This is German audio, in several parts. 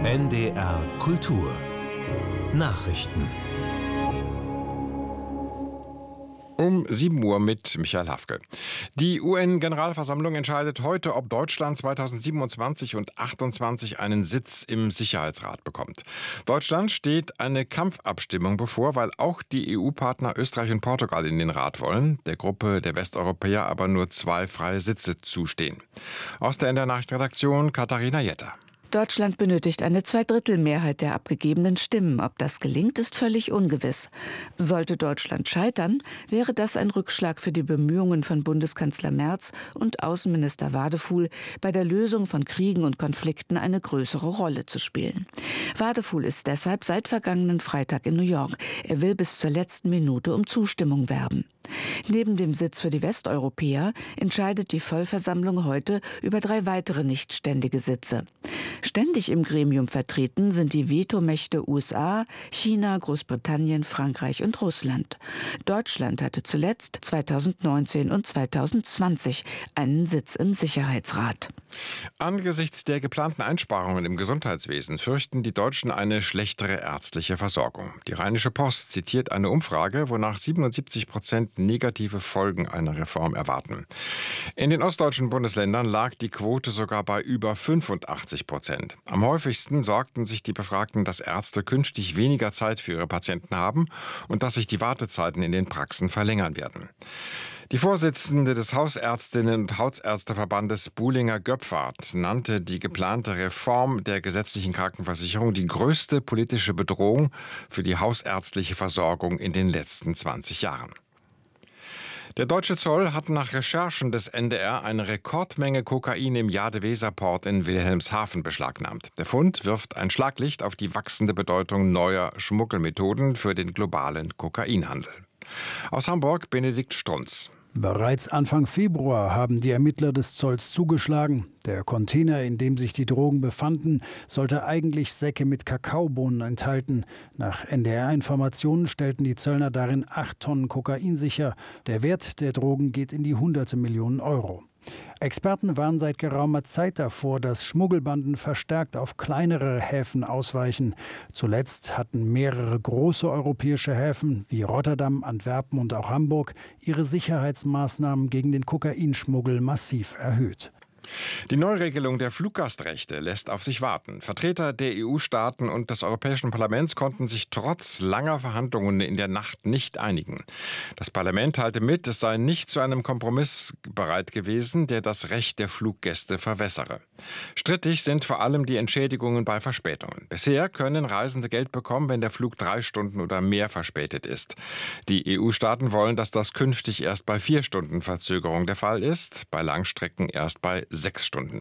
NDR Kultur Nachrichten. Um 7 Uhr mit Michael Hafke. Die UN-Generalversammlung entscheidet heute, ob Deutschland 2027 und 2028 einen Sitz im Sicherheitsrat bekommt. Deutschland steht eine Kampfabstimmung bevor, weil auch die EU-Partner Österreich und Portugal in den Rat wollen, der Gruppe der Westeuropäer aber nur 2 freie Sitze zustehen. Aus der NDR-Nachrichtenredaktion Katharina Jetter. Deutschland benötigt eine Zweidrittelmehrheit der abgegebenen Stimmen. Ob das gelingt, ist völlig ungewiss. Sollte Deutschland scheitern, wäre das ein Rückschlag für die Bemühungen von Bundeskanzler Merz und Außenminister Wadefuhl, bei der Lösung von Kriegen und Konflikten eine größere Rolle zu spielen. Wadefuhl ist deshalb seit vergangenen Freitag in New York. Er will bis zur letzten Minute um Zustimmung werben. Neben dem Sitz für die Westeuropäer entscheidet die Vollversammlung heute über 3 weitere nichtständige Sitze. Ständig im Gremium vertreten sind die Vetomächte USA, China, Großbritannien, Frankreich und Russland. Deutschland hatte zuletzt 2019 und 2020 einen Sitz im Sicherheitsrat. Angesichts der geplanten Einsparungen im Gesundheitswesen fürchten die Deutschen eine schlechtere ärztliche Versorgung. Die Rheinische Post zitiert eine Umfrage, wonach 77% negative Folgen einer Reform erwarten. In den ostdeutschen Bundesländern lag die Quote sogar bei über 85%. Am häufigsten sorgten sich die Befragten, dass Ärzte künftig weniger Zeit für ihre Patienten haben und dass sich die Wartezeiten in den Praxen verlängern werden. Die Vorsitzende des Hausärztinnen- und Hausärzteverbandes Buhlinger-Göpfert nannte die geplante Reform der gesetzlichen Krankenversicherung die größte politische Bedrohung für die hausärztliche Versorgung in den letzten 20 Jahren. Der deutsche Zoll hat nach Recherchen des NDR eine Rekordmenge Kokain im Jade-Weser-Port in Wilhelmshaven beschlagnahmt. Der Fund wirft ein Schlaglicht auf die wachsende Bedeutung neuer Schmuggelmethoden für den globalen Kokainhandel. Aus Hamburg Benedikt Strunz. Bereits Anfang Februar haben die Ermittler des Zolls zugeschlagen. Der Container, in dem sich die Drogen befanden, sollte eigentlich Säcke mit Kakaobohnen enthalten. Nach NDR-Informationen stellten die Zöllner darin 8 Tonnen Kokain sicher. Der Wert der Drogen geht in die hunderte Millionen Euro. Experten warnen seit geraumer Zeit davor, dass Schmuggelbanden verstärkt auf kleinere Häfen ausweichen. Zuletzt hatten mehrere große europäische Häfen wie Rotterdam, Antwerpen und auch Hamburg ihre Sicherheitsmaßnahmen gegen den Kokainschmuggel massiv erhöht. Die Neuregelung der Fluggastrechte lässt auf sich warten. Vertreter der EU-Staaten und des Europäischen Parlaments konnten sich trotz langer Verhandlungen in der Nacht nicht einigen. Das Parlament teilte mit, es sei nicht zu einem Kompromiss bereit gewesen, der das Recht der Fluggäste verwässere. Strittig sind vor allem die Entschädigungen bei Verspätungen. Bisher können Reisende Geld bekommen, wenn der Flug 3 Stunden oder mehr verspätet ist. Die EU-Staaten wollen, dass das künftig erst bei 4 Stunden Verzögerung der Fall ist, bei Langstrecken erst bei 6 Stunden.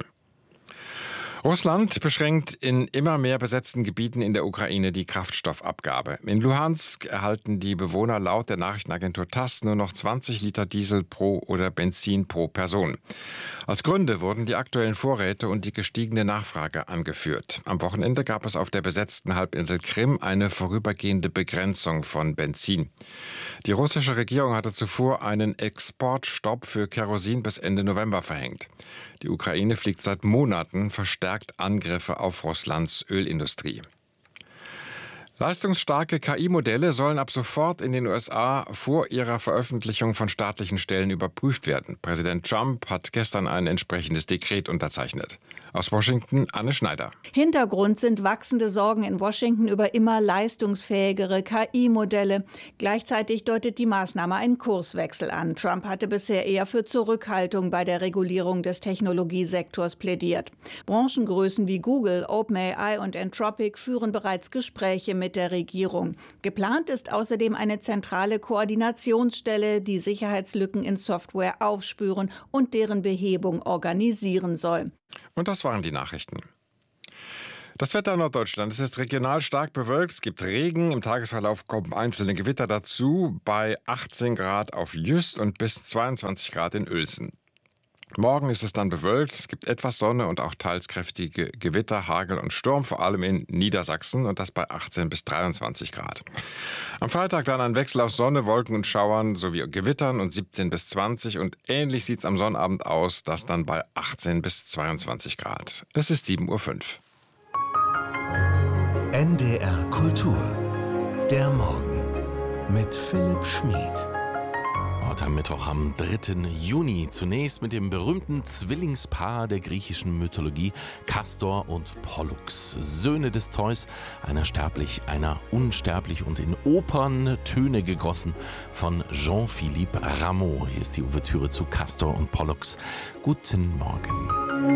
Russland beschränkt in immer mehr besetzten Gebieten in der Ukraine die Kraftstoffabgabe. In Luhansk erhalten die Bewohner laut der Nachrichtenagentur TASS nur noch 20 Liter Diesel pro oder Benzin pro Person. Als Gründe wurden die aktuellen Vorräte und die gestiegene Nachfrage angeführt. Am Wochenende gab es auf der besetzten Halbinsel Krim eine vorübergehende Begrenzung von Benzin. Die russische Regierung hatte zuvor einen Exportstopp für Kerosin bis Ende November verhängt. Die Ukraine fliegt seit Monaten verstärkt Angriffe auf Russlands Ölindustrie. Leistungsstarke KI-Modelle sollen ab sofort in den USA vor ihrer Veröffentlichung von staatlichen Stellen überprüft werden. Präsident Trump hat gestern ein entsprechendes Dekret unterzeichnet. Aus Washington Anne Schneider. Hintergrund sind wachsende Sorgen in Washington über immer leistungsfähigere KI-Modelle. Gleichzeitig deutet die Maßnahme einen Kurswechsel an. Trump hatte bisher eher für Zurückhaltung bei der Regulierung des Technologiesektors plädiert. Branchengrößen wie Google, OpenAI und Anthropic führen bereits Gespräche mit der Regierung. Geplant ist außerdem eine zentrale Koordinationsstelle, die Sicherheitslücken in Software aufspüren und deren Behebung organisieren soll. Und das waren die Nachrichten. Das Wetter in Norddeutschland ist jetzt regional stark bewölkt. Es gibt Regen. Im Tagesverlauf kommen einzelne Gewitter dazu. Bei 18 Grad auf Jüst und bis 22 Grad in Uelzen. Morgen ist es dann bewölkt, es gibt etwas Sonne und auch teils kräftige Gewitter, Hagel und Sturm, vor allem in Niedersachsen, und das bei 18 bis 23 Grad. Am Freitag dann ein Wechsel aus Sonne, Wolken und Schauern sowie Gewittern und 17 bis 20 und ähnlich sieht es am Sonnabend aus, das dann bei 18 bis 22 Grad. Es ist 7:05 Uhr. NDR Kultur. Der Morgen mit Philipp Schmid. Heute am Mittwoch, am 3. Juni. Zunächst mit dem berühmten Zwillingspaar der griechischen Mythologie, Kastor und Pollux. Söhne des Zeus, einer sterblich, einer unsterblich und in Operntöne gegossen von Jean-Philippe Rameau. Hier ist die Ouvertüre zu Kastor und Pollux. Guten Morgen.